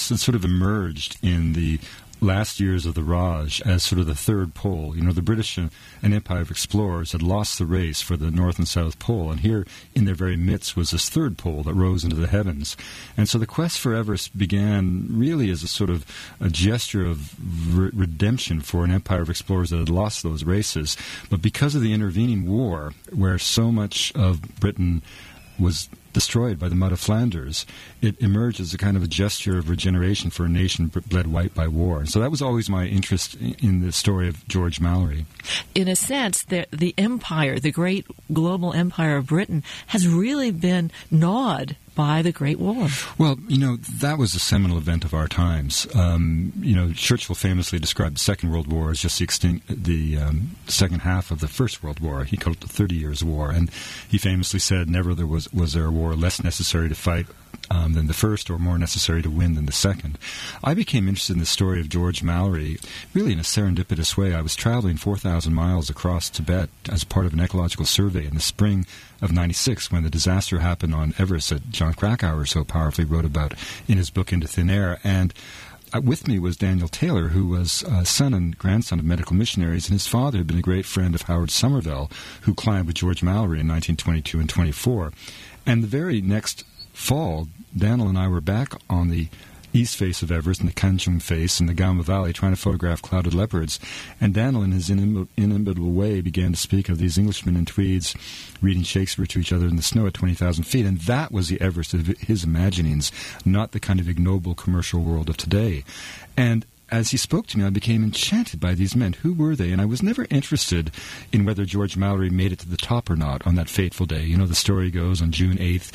sort of emerged in the last years of the Raj as sort of the third pole. You know, the British and Empire of explorers had lost the race for the North and South Pole, and here in their very midst was this third pole that rose into the heavens. And so the quest for Everest began really as a sort of a gesture of redemption for an empire of explorers that had lost those races. But because of the intervening war, where so much of Britain was destroyed by the mud of Flanders, it emerged as a kind of a gesture of regeneration for a nation bled white by war. So that was always my interest in the story of George Mallory. In a sense, the empire, the great global empire of Britain, has really been gnawed by the Great War. Well, you know, that was a seminal event of our times. You know, Churchill famously described the Second World War as just the second half of the First World War. He called it the 30 Years' War. And he famously said, never was there a war less necessary to fight than the first, or more necessary to win than the second. I became interested in the story of George Mallory really in a serendipitous way. I was traveling 4,000 miles across Tibet as part of an ecological survey in the spring of 96 when the disaster happened on Everest that John Krakauer so powerfully wrote about in his book Into Thin Air. And with me was Daniel Taylor, who was son and grandson of medical missionaries, and his father had been a great friend of Howard Somerville, who climbed with George Mallory in 1922 and 24. And the very next fall, Daniel and I were back on the east face of Everest and the Kanchung face and the Gama Valley trying to photograph clouded leopards. And Daniel, in his inimitable way, began to speak of these Englishmen in tweeds reading Shakespeare to each other in the snow at 20,000 feet. And that was the Everest of his imaginings, not the kind of ignoble commercial world of today. And as he spoke to me, I became enchanted by these men. Who were they? And I was never interested in whether George Mallory made it to the top or not on that fateful day. You know, the story goes on June 8th,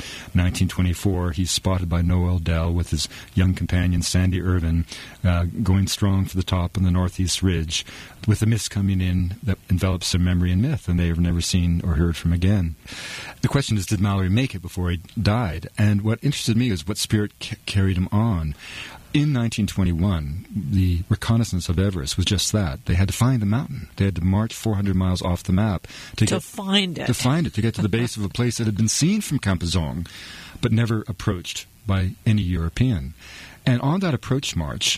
1924, he's spotted by Noel Dell with his young companion, Sandy Irvin, going strong for the top on the northeast ridge, with a mist coming in that envelops their memory and myth, and they have never seen or heard from again. The question is, did Mallory make it before he died? And what interested me was what spirit carried him on. In 1921, the reconnaissance of Everest was just that. They had to find the mountain. They had to march 400 miles off the map to find it. To find it, to get to the base of a place that had been seen from Kampazong, but never approached by any European. And on that approach march,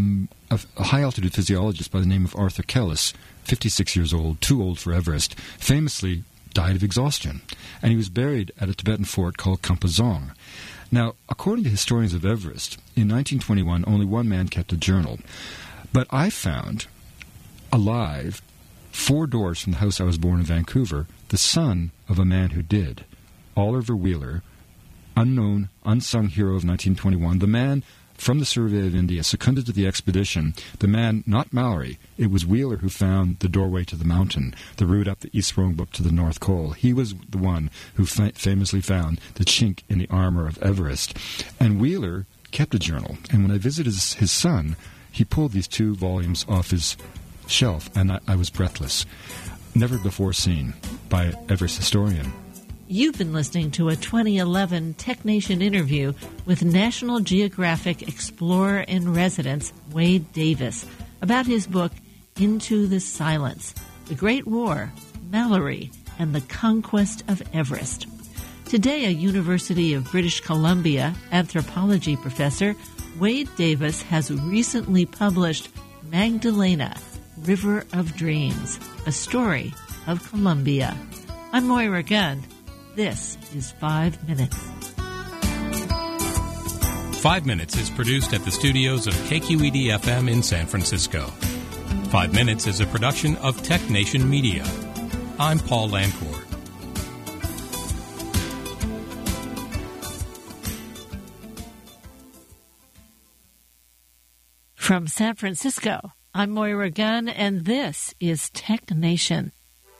a high-altitude physiologist by the name of Arthur Kellis, 56 years old, too old for Everest, famously died of exhaustion. And he was buried at a Tibetan fort called Kampazong. Now, according to historians of Everest, in 1921, only one man kept a journal. But I found, alive, 4 doors from the house I was born in Vancouver, the son of a man who did. Oliver Wheeler, unknown, unsung hero of 1921, the man from the Survey of India, seconded to the expedition, the man, not Mallory, it was Wheeler who found the doorway to the mountain, the route up the East Rongbuk to the North Col. He was the one who famously found the chink in the armor of Everest. And Wheeler kept a journal, and when I visited his son, he pulled these 2 volumes off his shelf, and I was breathless. Never before seen by an Everest historian. You've been listening to a 2011 TechNation interview with National Geographic Explorer-in-Residence Wade Davis about his book, Into the Silence, The Great War, Mallory, and the Conquest of Everest. Today, a University of British Columbia anthropology professor, Wade Davis has recently published Magdalena, River of Dreams, a story of Columbia. I'm Moira Gunn. This is 5 Minutes. 5 Minutes is produced at the studios of KQED-FM in San Francisco. 5 Minutes is a production of TechNation Media. I'm Paul Lancourt. From San Francisco, I'm Moira Gunn, and this is TechNation.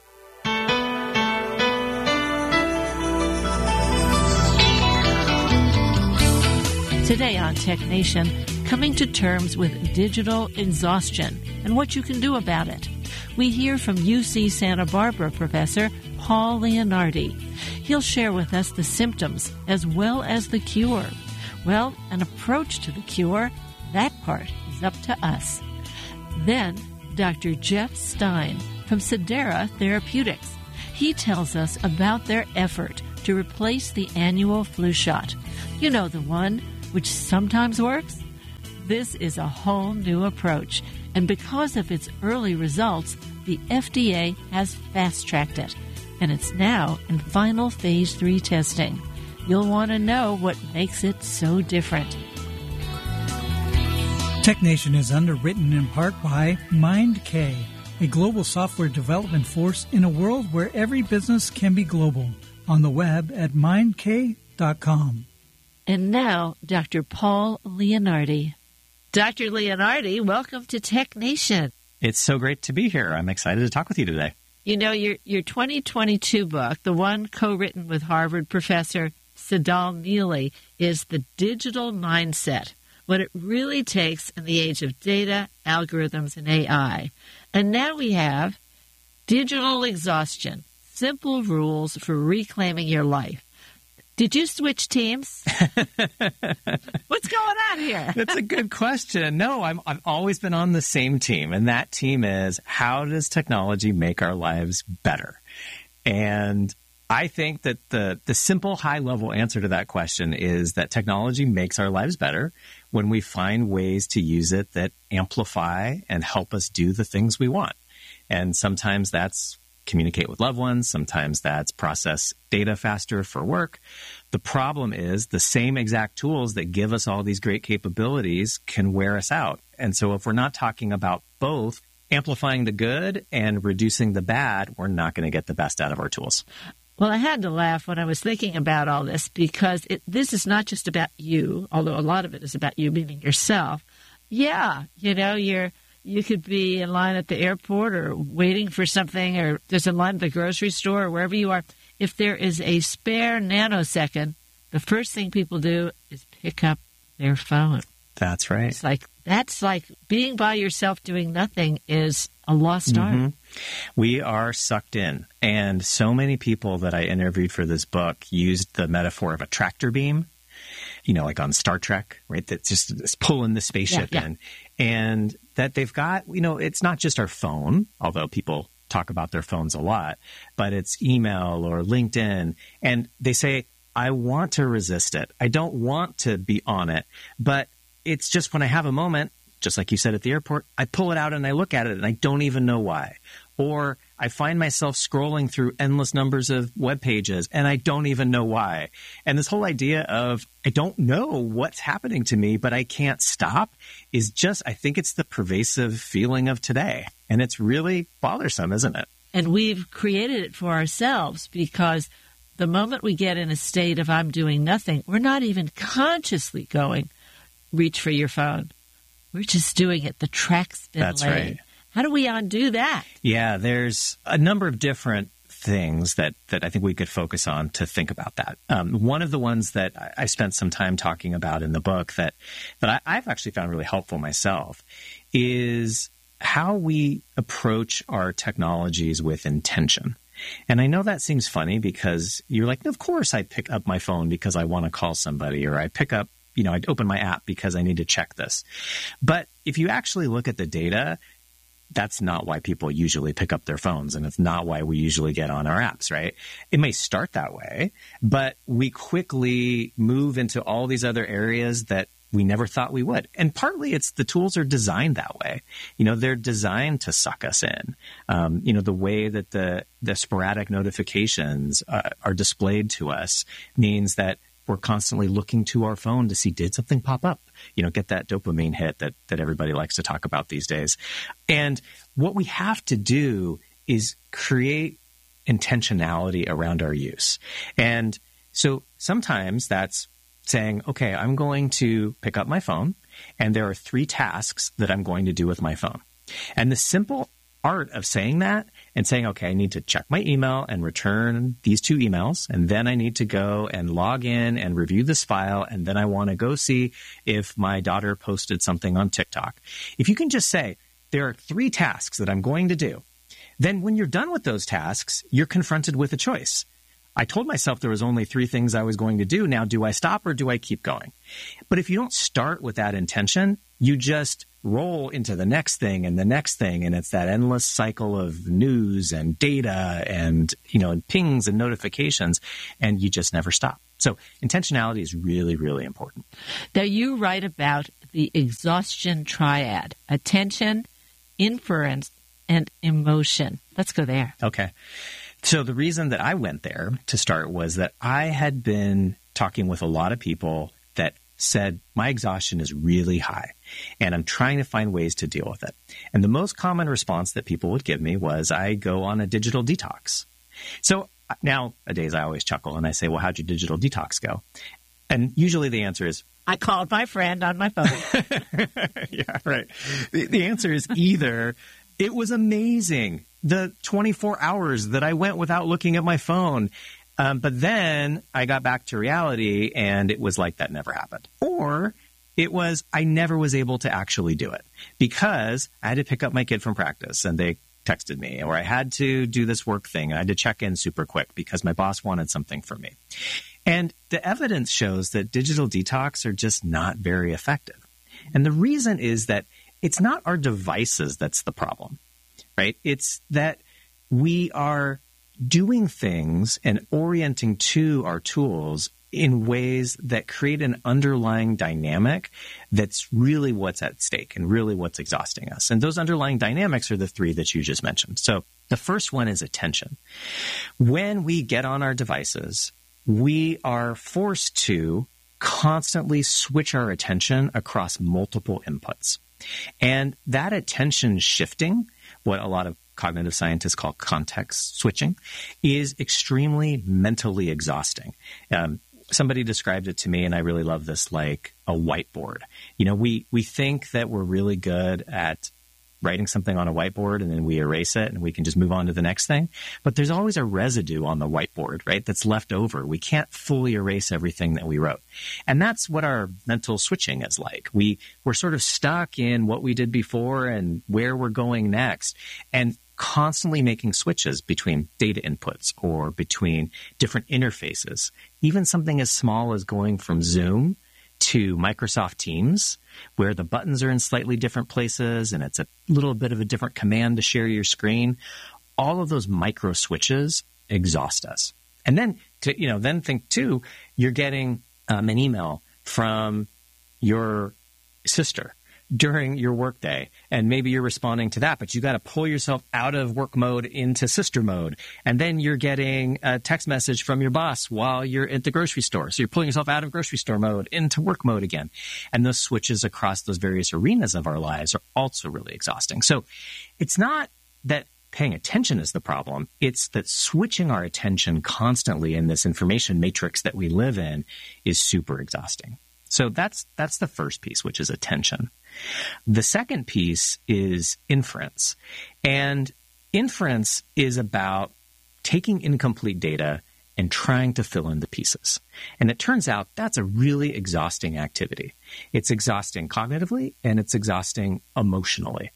Today on TechNation, coming to terms with digital exhaustion and what you can do about it. We hear from UC Santa Barbara professor Paul Leonardi. He'll share with us the symptoms as well as the cure. Well, an approach to the cure, that part is up to us. Then, Dr. Jeff Stein from Sedera Therapeutics. He tells us about their effort to replace the annual flu shot. You know, the one which sometimes works This is a whole new approach, and because of its early results, the FDA has fast-tracked it, and it's now in final Phase 3 testing. You'll want to know what makes it so different. TechNation is underwritten in part by MindK, a global software development force in a world where every business can be global. On the web at mindk.com. And now, Dr. Paul Leonardi. Dr. Leonardi, welcome to TechNation. It's so great to be here. I'm excited to talk with you today. You know, your 2022 book, the one co-written with Harvard professor Tsedal Neeley, is The Digital Mindset, what it really takes in the age of data, algorithms, and AI. And now we have Digital Exhaustion, Simple Rules for Reclaiming Your Life. Did you switch teams? What's going on here? That's a good question. No, I've always been on the same team, and that team is, how does technology make our lives better? And I think that the simple high-level answer to that question is that technology makes our lives better when we find ways to use it that amplify and help us do the things we want. And sometimes that's communicate with loved ones. Sometimes that's process data faster for work. The problem is the same exact tools that give us all these great capabilities can wear us out. And so if we're not talking about both amplifying the good and reducing the bad, we're not going to get the best out of our tools. Well, I had to laugh when I was thinking about all this because this is not just about you, although a lot of it is about you, meaning yourself. Yeah, you know, you could be in line at the airport or waiting for something, or there's a line at the grocery store or wherever you are. If there is a spare nanosecond, the first thing people do is pick up their phone. That's right. That's like being by yourself doing nothing is a lost art. We are sucked in. And so many people that I interviewed for this book used the metaphor of a tractor beam, you know, like on Star Trek, right? That's just it's pulling the spaceship in. And that they've got, you know, it's not just our phone, although people talk about their phones a lot, but it's email or LinkedIn. And they say, I want to resist it. I don't want to be on it. But it's just when I have a moment, just like you said at the airport, I pull it out and I look at it and I don't even know why. Or I find myself scrolling through endless numbers of web pages and I don't even know why. And this whole idea of I don't know what's happening to me, but I can't stop is just, I think it's the pervasive feeling of today. And it's really bothersome, isn't it? And we've created it for ourselves because the moment we get in a state of I'm doing nothing, we're not even consciously going, reach for your phone. We're just doing it. The track's been laid. That's right. How do we undo that? Yeah, there's a number of different things that I think we could focus on to think about that. One of the ones that I spent some time talking about in the book that I've actually found really helpful myself is how we approach our technologies with intention. And I know that seems funny because you're like, of course I pick up my phone because I want to call somebody, or I pick up, you know, I'd open my app because I need to check this. But if you actually look at the data, that's not why people usually pick up their phones, and it's not why we usually get on our apps, right? It may start that way, but we quickly move into all these other areas that we never thought we would. And partly it's the tools are designed that way. You know, they're designed to suck us in. You know, the way that the sporadic notifications are displayed to us means that we're constantly looking to our phone to see, did something pop up? You know, get that dopamine hit that everybody likes to talk about these days. And what we have to do is create intentionality around our use. And so sometimes that's saying, okay, I'm going to pick up my phone, and there are 3 tasks that I'm going to do with my phone. And the simple art of saying that and saying, okay, I need to check my email and return these 2 emails, and then I need to go and log in and review this file, and then I want to go see if my daughter posted something on TikTok. If you can just say, there are 3 tasks that I'm going to do, then when you're done with those tasks, you're confronted with a choice. I told myself there was only 3 things I was going to do. Now, do I stop or do I keep going? But if you don't start with that intention, you just roll into the next thing and the next thing, and it's that endless cycle of news and data and, you know, and pings and notifications, and you just never stop. So intentionality is really, really important. Now, you write about the exhaustion triad: attention, inference, and emotion. Let's go there. Okay. So the reason that I went there to start was that I had been talking with a lot of people that said, my exhaustion is really high and I'm trying to find ways to deal with it. And the most common response that people would give me was, I go on a digital detox. So nowadays I always chuckle and I say, well, how'd your digital detox go? And usually the answer is, I called my friend on my phone. Yeah, right. The answer is either it was amazing, the 24 hours that I went without looking at my phone, but then I got back to reality and it was like that never happened. Or it was I never was able to actually do it because I had to pick up my kid from practice and they texted me, or I had to do this work thing and I had to check in super quick because my boss wanted something from me. And the evidence shows that digital detox are just not very effective. And the reason is that it's not our devices that's the problem, right? It's that we are doing things and orienting to our tools in ways that create an underlying dynamic that's really what's at stake and really what's exhausting us. And those underlying dynamics are the three that you just mentioned. So the first one is attention. When we get on our devices, we are forced to constantly switch our attention across multiple inputs. And that attention shifting, what a lot of cognitive scientists call context switching, is extremely mentally exhausting. Somebody described it to me, and I really love this, like a whiteboard. You know, we think that we're really good at writing something on a whiteboard and then we erase it and we can just move on to the next thing. But there's always a residue on the whiteboard, right, that's left over. We can't fully erase everything that we wrote. And that's what our mental switching is like. We're sort of stuck in what we did before and where we're going next, and constantly making switches between data inputs or between different interfaces. Even something as small as going from Zoom to Microsoft Teams, where the buttons are in slightly different places and it's a little bit of a different command to share your screen. All of those micro switches exhaust us. And then then think too, you're getting an email from your sister during your workday, and maybe you're responding to that, but you got to pull yourself out of work mode into sister mode. And then you're getting a text message from your boss while you're at the grocery store. So you're pulling yourself out of grocery store mode into work mode again. And those switches across those various arenas of our lives are also really exhausting. So it's not that paying attention is the problem. It's that switching our attention constantly in this information matrix that we live in is super exhausting. So that's the first piece, which is attention. The second piece is inference. And inference is about taking incomplete data and trying to fill in the pieces. And it turns out that's a really exhausting activity. It's exhausting cognitively and it's exhausting emotionally.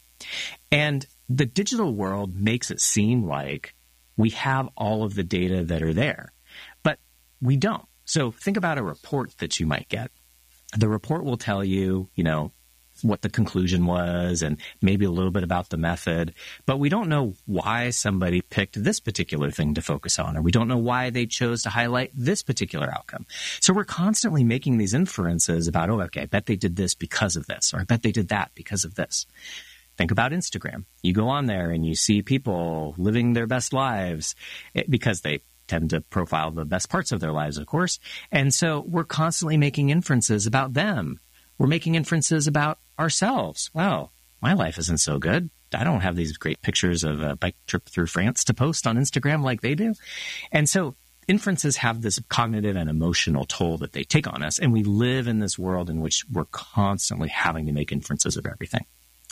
And the digital world makes it seem like we have all of the data that are there, but we don't. So think about a report that you might get. The report will tell you, what the conclusion was and maybe a little bit about the method, but we don't know why somebody picked this particular thing to focus on, or we don't know why they chose to highlight this particular outcome. So we're constantly making these inferences about, I bet they did this because of this, or I bet they did that because of this. Think about Instagram. You go on there and you see people living their best lives because they tend to profile the best parts of their lives, of course. And so we're constantly making inferences about them. We're making inferences about ourselves. Wow, my life isn't so good. I don't have these great pictures of a bike trip through France to post on Instagram like they do. And so inferences have this cognitive and emotional toll that they take on us. And we live in this world in which we're constantly having to make inferences of everything.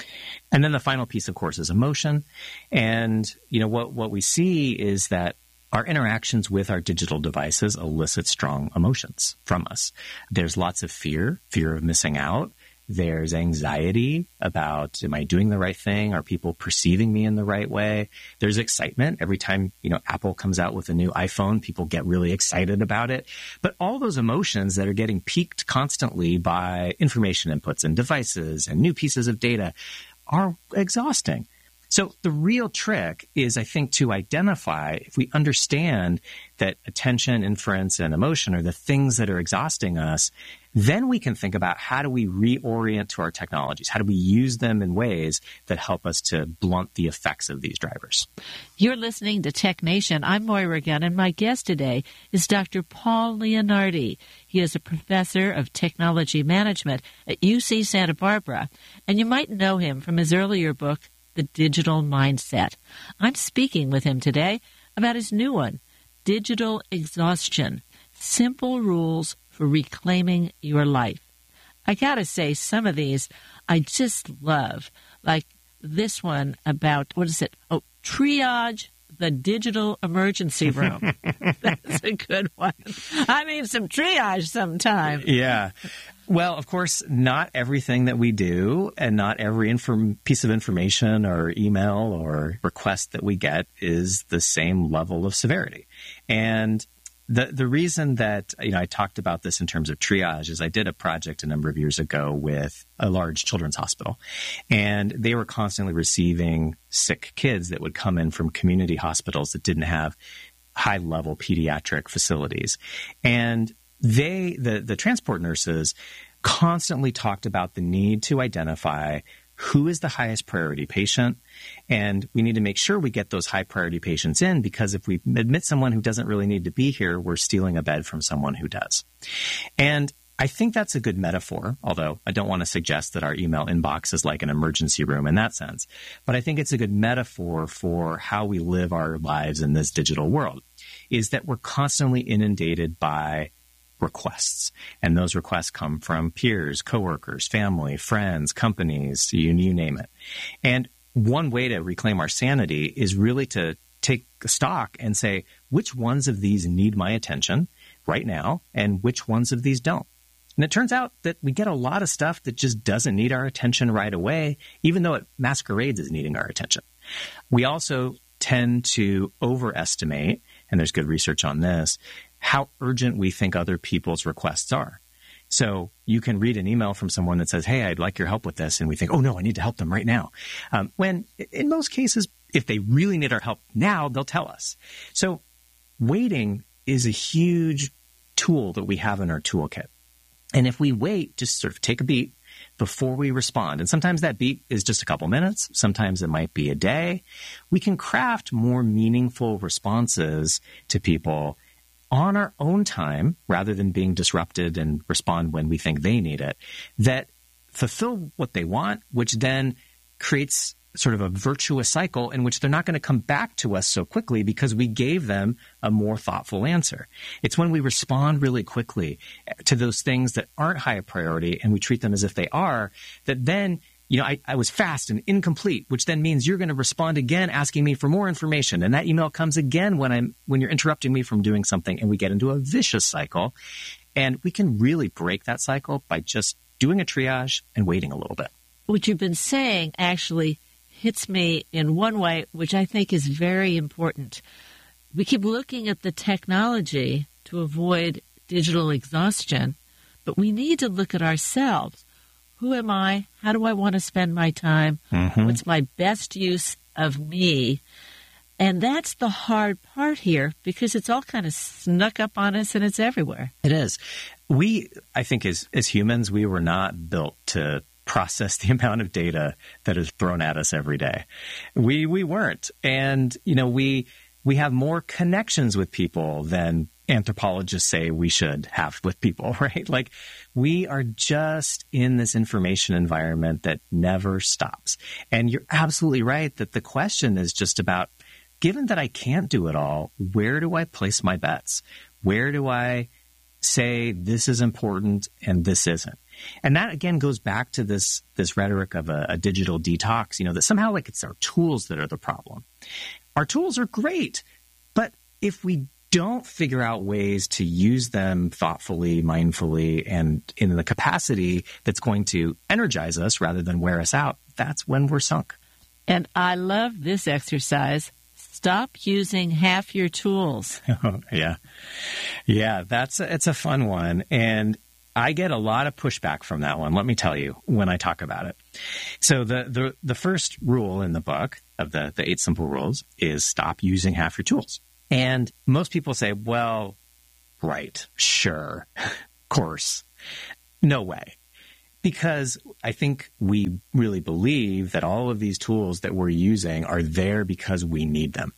And then the final piece, of course, is emotion. And, what we see is that our interactions with our digital devices elicit strong emotions from us. There's lots of fear of missing out. There's anxiety about, am I doing the right thing? Are people perceiving me in the right way? There's excitement. Every time, Apple comes out with a new iPhone, people get really excited about it. But all those emotions that are getting piqued constantly by information inputs and devices and new pieces of data are exhausting. So the real trick is, I think, to identify, if we understand that attention, inference, and emotion are the things that are exhausting us, then we can think about how do we reorient to our technologies? How do we use them in ways that help us to blunt the effects of these drivers? You're listening to Tech Nation. I'm Moira Gunn, and my guest today is Dr. Paul Leonardi. He is a professor of technology management at UC Santa Barbara, and you might know him from his earlier book, The Digital Mindset. I'm speaking with him today about his new one, Digital Exhaustion, Simple Rules for Reclaiming Your Life. I gotta say, some of these I just love, like this one about, what is it? Oh, triage the digital emergency room. That's a good one. I mean, some triage sometime. Yeah. Well, of course, not everything that we do and not every piece of information or email or request that we get is the same level of severity. And the reason that I talked about this in terms of triage is I did a project a number of years ago with a large children's hospital, and they were constantly receiving sick kids that would come in from community hospitals that didn't have high-level pediatric facilities. And the transport nurses constantly talked about the need to identify who is the highest priority patient, and we need to make sure we get those high priority patients in, because if we admit someone who doesn't really need to be here, we're stealing a bed from someone who does. And I think that's a good metaphor, although I don't want to suggest that our email inbox is like an emergency room in that sense. But I think it's a good metaphor for how we live our lives in this digital world, is that we're constantly inundated by requests. And those requests come from peers, coworkers, family, friends, companies, you name it. And one way to reclaim our sanity is really to take stock and say, which ones of these need my attention right now and which ones of these don't? And it turns out that we get a lot of stuff that just doesn't need our attention right away, even though it masquerades as needing our attention. We also tend to overestimate, and there's good research on this, how urgent we think other people's requests are. So you can read an email from someone that says, hey, I'd like your help with this. And we think, oh, no, I need to help them right now. When in most cases, if they really need our help now, they'll tell us. So waiting is a huge tool that we have in our toolkit. And if we wait, just sort of take a beat before we respond, and sometimes that beat is just a couple minutes, sometimes it might be a day, we can craft more meaningful responses to people on our own time, rather than being disrupted and respond when we think they need it, that fulfill what they want, which then creates sort of a virtuous cycle in which they're not going to come back to us so quickly because we gave them a more thoughtful answer. It's when we respond really quickly to those things that aren't high priority and we treat them as if they are, that then I was fast and incomplete, which then means you're going to respond again asking me for more information. And that email comes again when you're interrupting me from doing something, and we get into a vicious cycle. And we can really break that cycle by just doing a triage and waiting a little bit. What you've been saying actually hits me in one way, which I think is very important. We keep looking at the technology to avoid digital exhaustion, but we need to look at ourselves. Who am I? How do I want to spend my time? Mm-hmm. What's my best use of me? And that's the hard part here, because it's all kind of snuck up on us and it's everywhere. It is. I think as humans, we were not built to process the amount of data that is thrown at us every day. We weren't. And, we have more connections with people than anthropologists say we should have with people, right? Like, we are just in this information environment that never stops. And you're absolutely right that the question is just about, given that I can't do it all, where do I place my bets? Where do I say this is important and this isn't? And that, again, goes back to this rhetoric of a digital detox, that somehow like it's our tools that are the problem. Our tools are great, but if we don't figure out ways to use them thoughtfully, mindfully, and in the capacity that's going to energize us rather than wear us out, that's when we're sunk. And I love this exercise. Stop using half your tools. Yeah. Yeah, it's a fun one. And I get a lot of pushback from that one, let me tell you, when I talk about it. So the first rule in the book of the 8 simple rules is stop using half your tools. And most people say, well, right, sure, of course, no way. Because I think we really believe that all of these tools that we're using are there because we need them.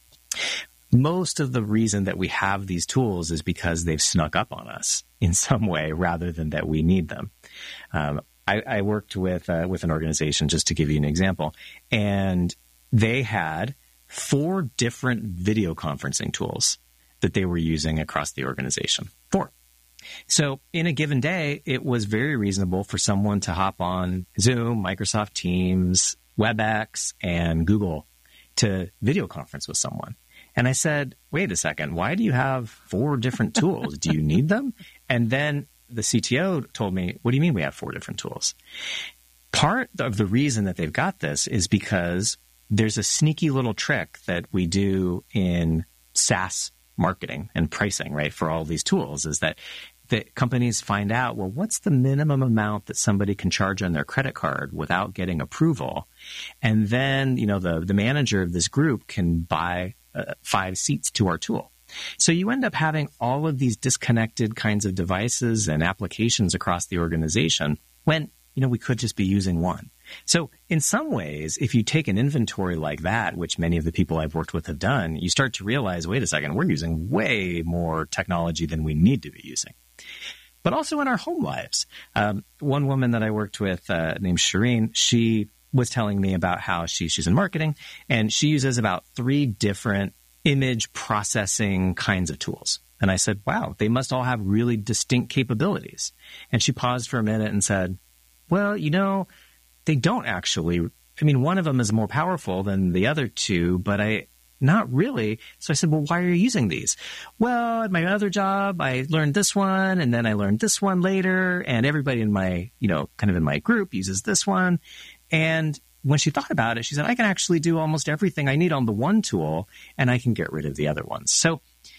Most of the reason that we have these tools is because they've snuck up on us in some way rather than that we need them. I worked with an organization, just to give you an example, and they had 4 different video conferencing tools that they were using across the organization. 4. So in a given day, it was very reasonable for someone to hop on Zoom, Microsoft Teams, WebEx, and Google to video conference with someone. And I said, wait a second, why do you have 4 different tools? Do you need them? And then the CTO told me, what do you mean we have 4 different tools? Part of the reason that they've got this is because there's a sneaky little trick that we do in SaaS marketing and pricing, right, for all these tools, is that companies find out, well, what's the minimum amount that somebody can charge on their credit card without getting approval? And then, the manager of this group can buy 5 seats to our tool. So you end up having all of these disconnected kinds of devices and applications across the organization when, we could just be using one. So in some ways, if you take an inventory like that, which many of the people I've worked with have done, you start to realize, wait a second, we're using way more technology than we need to be using. But also in our home lives. One woman that I worked with named Shireen, she was telling me about how she's in marketing, and she uses about 3 different image processing kinds of tools. And I said, wow, they must all have really distinct capabilities. And she paused for a minute and said, well, they don't actually. I mean, one of them is more powerful than the other 2, but not really. So I said, well, why are you using these? Well, at my other job, I learned this one, and then I learned this one later, and everybody in my, kind of in my group uses this one. And when she thought about it, she said, I can actually do almost everything I need on the one tool, and I can get rid of the other ones. So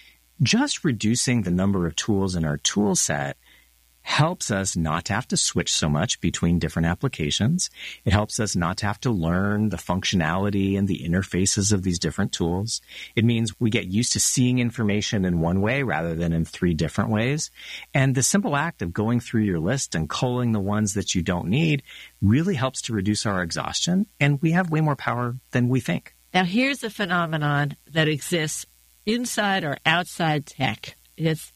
just reducing the number of tools in our tool set helps us not to have to switch so much between different applications. It helps us not to have to learn the functionality and the interfaces of these different tools. It means we get used to seeing information in one way rather than in 3 different ways. And the simple act of going through your list and culling the ones that you don't need really helps to reduce our exhaustion, and we have way more power than we think. Now, here's a phenomenon that exists inside or outside tech. It's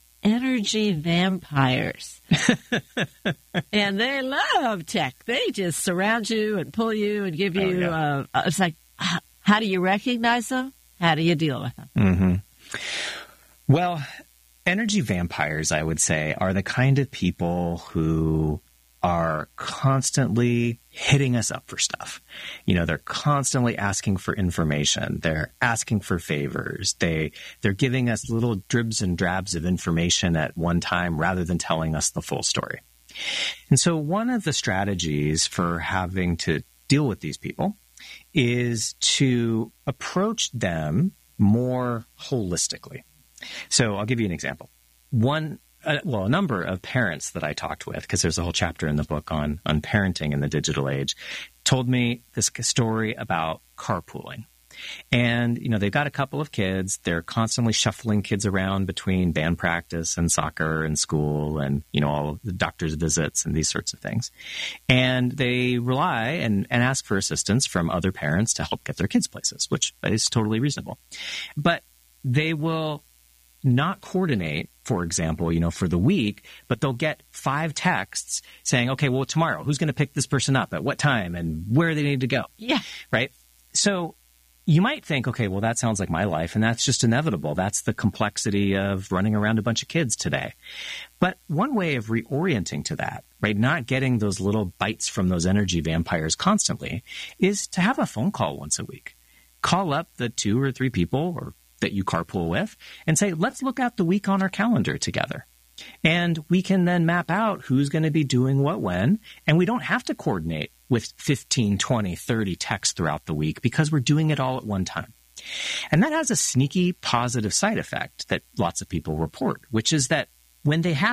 energy vampires. And they love tech. They just surround you and pull you and give you, it's like, how do you recognize them? How do you deal with them? Mm-hmm. Well, energy vampires, I would say, are the kind of people who are constantly hitting us up for stuff. They're constantly asking for information. They're asking for favors. They're giving us little dribs and drabs of information at one time rather than telling us the full story. And so one of the strategies for having to deal with these people is to approach them more holistically. So I'll give you an example. A number of parents that I talked with, because there's a whole chapter in the book on parenting in the digital age, told me this story about carpooling. And, they've got a couple of kids. They're constantly shuffling kids around between band practice and soccer and school and, all of the doctor's visits and these sorts of things. And they rely and ask for assistance from other parents to help get their kids places, which is totally reasonable. But they will not coordinate, for example, for the week, but they'll get 5 texts saying, okay, well, tomorrow, who's going to pick this person up at what time and where they need to go? Yeah. Right? So you might think, okay, well, that sounds like my life, and that's just inevitable. That's the complexity of running around a bunch of kids today. But one way of reorienting to that, right, not getting those little bites from those energy vampires constantly, is to have a phone call once a week. Call up the 2 or 3 people or that you carpool with and say, let's look at the week on our calendar together. And we can then map out who's going to be doing what when, and we don't have to coordinate with 15, 20, 30 texts throughout the week because we're doing it all at one time. And that has a sneaky positive side effect that lots of people report, which is that when they have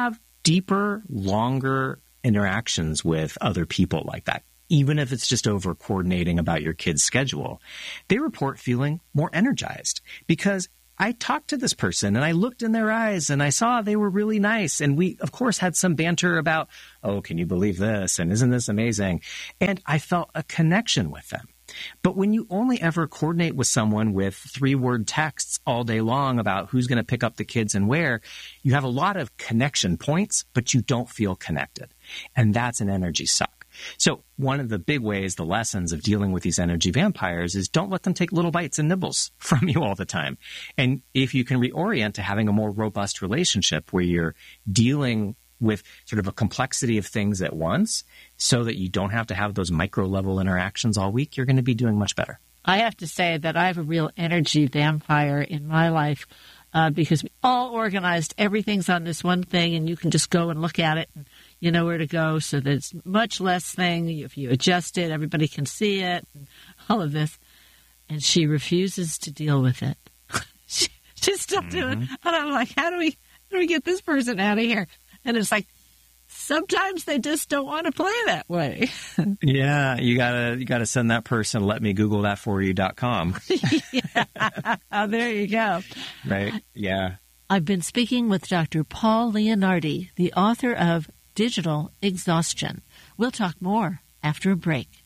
deeper, longer interactions with other people like that, even if it's just over coordinating about your kid's schedule, they report feeling more energized because I talked to this person and I looked in their eyes and I saw they were really nice. And we, of course, had some banter about, oh, can you believe this? And isn't this amazing? And I felt a connection with them. But when you only ever coordinate with someone with 3-word texts all day long about who's going to pick up the kids and where, you have a lot of connection points, but you don't feel connected. And that's an energy suck. So one of the big ways, the lessons of dealing with these energy vampires is don't let them take little bites and nibbles from you all the time. And if you can reorient to having a more robust relationship where you're dealing with sort of a complexity of things at once so that you don't have to have those micro level interactions all week, you're going to be doing much better. I have to say that I have a real energy vampire in my life because we all organized. Everything's on this one thing and you can just go and look at it and you know where to go. So there's much less thing. If you adjust it, everybody can see it and all of this. And she refuses to deal with it. She's still doing it. And I'm like, how do we get this person out of here? And it's like, sometimes they just don't want to play that way. Yeah, you gotta send that person letmegoogle.that4you.com. Yeah, there you go. Right, yeah. I've been speaking with Dr. Paul Leonardi, the author of Digital Exhaustion. We'll talk more after a break.